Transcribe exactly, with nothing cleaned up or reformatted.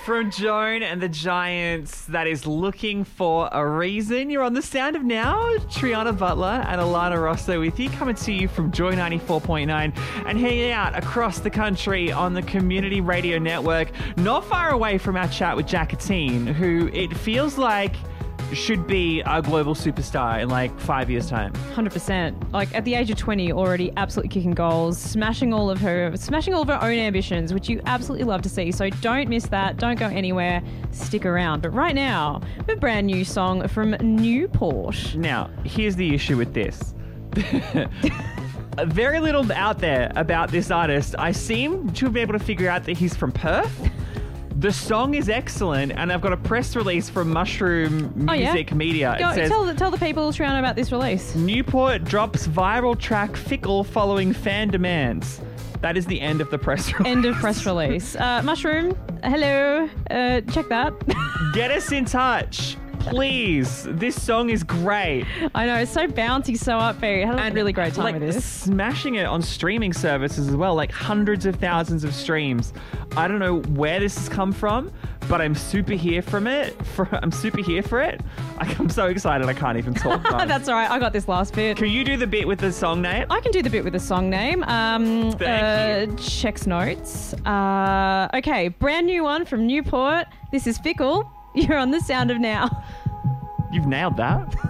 From Joan and the Giants, that is Looking for a Reason. You're on the Sound of Now. Triana Butler and Alana Rosso with you, coming to you from Joy ninety-four point nine and hanging out across the country on the Community Radio Network, not far away from our chat with Jacqueline, who it feels like should be a global superstar in like five years' time. one hundred percent. Like at the age of twenty, already absolutely kicking goals, smashing all of her, smashing all of her own ambitions, which you absolutely love to see. So don't miss that. Don't go anywhere. Stick around. But right now, a brand new song from Newport. Now, here's the issue with this. Very little out there about this artist. I seem to be able to figure out that he's from Perth. The song is excellent, and I've got a press release from Mushroom Music oh, yeah? Media. Go, it says, tell, tell the people, Triana, about this release. Newport drops viral track Fickle following fan demands. That is the end of the press release. End of press release. Uh, Mushroom, hello. Uh, check that. Get us in touch. Please. This song is great. I know, it's so bouncy, so upbeat. I had a And, really great time like, with this. Smashing it on streaming services as well, like hundreds of thousands of streams. I don't know where this has come from, but I'm super here from it. For, I'm super here for it. I'm so excited I can't even talk. That's all right. I got this last bit. Can you do the bit with the song name? I can do the bit with the song name. Um, Thank uh, checks notes. Uh, okay, brand new one from Newport. This is Fickle. You're on the Sound of Now. You've nailed that.